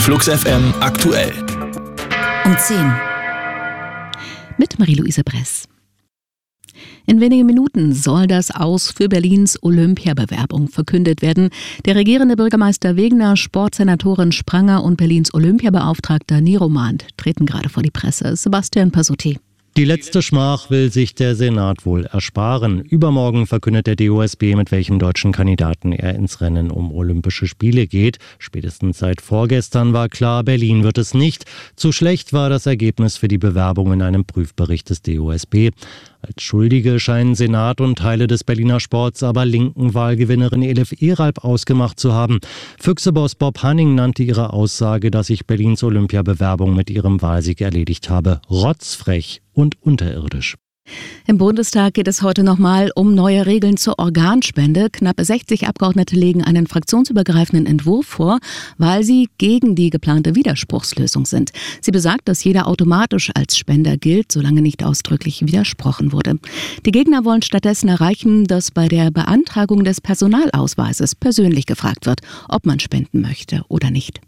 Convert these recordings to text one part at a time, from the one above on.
Flux FM aktuell. Um 10. Mit Marie-Louise Bress. In wenigen Minuten soll das Aus für Berlins Olympiabewerbung verkündet werden. Der regierende Bürgermeister Wegner, Sportsenatorin Spranger und Berlins Olympiabeauftragter Niromand treten gerade vor die Presse. Sebastian Passotti. Die letzte Schmach will sich der Senat wohl ersparen. Übermorgen verkündet der DOSB, mit welchem deutschen Kandidaten er ins Rennen um Olympische Spiele geht. Spätestens seit vorgestern war klar, Berlin wird es nicht. Zu schlecht war das Ergebnis für die Bewerbung in einem Prüfbericht des DOSB. Als Schuldige scheinen Senat und Teile des Berliner Sports aber linken Wahlgewinnerin Elif Eralp ausgemacht zu haben. Füchseboss Bob Hanning nannte ihre Aussage, dass sich Berlins Olympiabewerbung mit ihrem Wahlsieg erledigt habe, rotzfrech und unterirdisch. Im Bundestag geht es heute nochmal um neue Regeln zur Organspende. Knapp 60 Abgeordnete legen einen fraktionsübergreifenden Entwurf vor, weil sie gegen die geplante Widerspruchslösung sind. Sie besagt, dass jeder automatisch als Spender gilt, solange nicht ausdrücklich widersprochen wurde. Die Gegner wollen stattdessen erreichen, dass bei der Beantragung des Personalausweises persönlich gefragt wird, ob man spenden möchte oder nicht.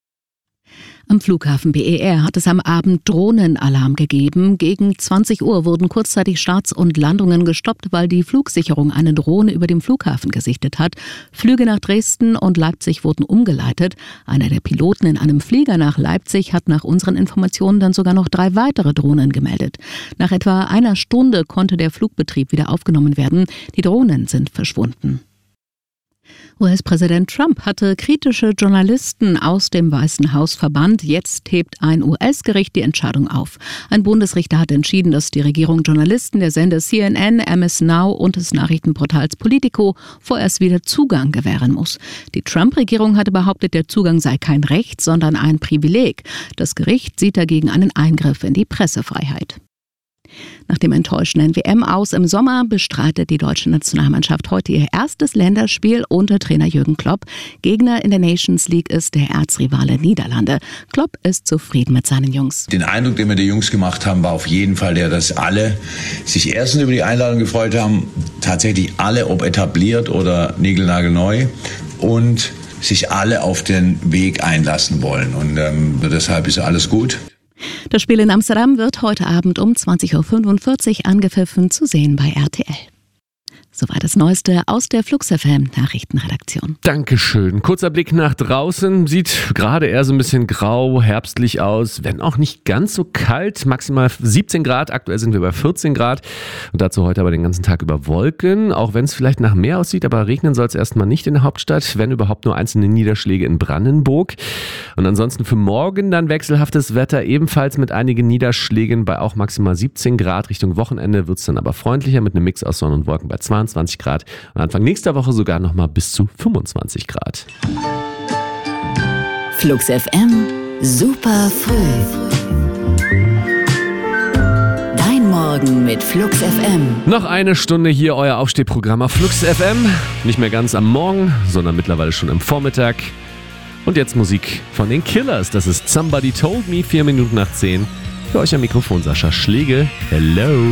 Am Flughafen BER hat es am Abend Drohnenalarm gegeben. Gegen 20 Uhr wurden kurzzeitig Starts und Landungen gestoppt, weil die Flugsicherung eine Drohne über dem Flughafen gesichtet hat. Flüge nach Dresden und Leipzig wurden umgeleitet. Einer der Piloten in einem Flieger nach Leipzig hat nach unseren Informationen dann sogar noch 3 weitere Drohnen gemeldet. Nach etwa einer Stunde konnte der Flugbetrieb wieder aufgenommen werden. Die Drohnen sind verschwunden. US-Präsident Trump hatte kritische Journalisten aus dem Weißen Haus verbannt. Jetzt hebt ein US-Gericht die Entscheidung auf. Ein Bundesrichter hat entschieden, dass die Regierung Journalisten der Sender CNN, MS Now und des Nachrichtenportals Politico vorerst wieder Zugang gewähren muss. Die Trump-Regierung hatte behauptet, der Zugang sei kein Recht, sondern ein Privileg. Das Gericht sieht dagegen einen Eingriff in die Pressefreiheit. Nach dem enttäuschenden WM-Aus im Sommer bestreitet die deutsche Nationalmannschaft heute ihr erstes Länderspiel unter Trainer Jürgen Klopp. Gegner in der Nations League ist der Erzrivale Niederlande. Klopp ist zufrieden mit seinen Jungs. Den Eindruck, den wir die Jungs gemacht haben, war auf jeden Fall der, dass alle sich erstens über die Einladung gefreut haben, tatsächlich alle, ob etabliert oder niegelnagelneu, und sich alle auf den Weg einlassen wollen. Und deshalb ist alles gut. Das Spiel in Amsterdam wird heute Abend um 20.45 Uhr angepfiffen, zu sehen bei RTL. Soweit das Neueste aus der Flux FM Nachrichtenredaktion. Dankeschön. Kurzer Blick nach draußen. Sieht gerade eher so ein bisschen grau, herbstlich aus. Wenn auch nicht ganz so kalt. Maximal 17 Grad. Aktuell sind wir bei 14 Grad. Und dazu heute aber den ganzen Tag über Wolken. Auch wenn es vielleicht nach Meer aussieht. Aber regnen soll es erstmal nicht in der Hauptstadt. Wenn überhaupt nur einzelne Niederschläge in Brandenburg. Und ansonsten für morgen dann wechselhaftes Wetter. Ebenfalls mit einigen Niederschlägen bei auch maximal 17 Grad. Richtung Wochenende wird es dann aber freundlicher mit einem Mix aus Sonne und Wolken bei 22 Grad und Anfang nächster Woche sogar nochmal bis zu 25 Grad. Flux FM, super früh. Dein Morgen mit Flux FM. Noch eine Stunde hier euer Aufstehprogramm auf Flux FM. Nicht mehr ganz am Morgen, sondern mittlerweile schon am Vormittag. Und jetzt Musik von den Killers. Das ist Somebody Told Me, 4 Minuten nach 10. Für euch am Mikrofon Sascha Schlegel. Hello.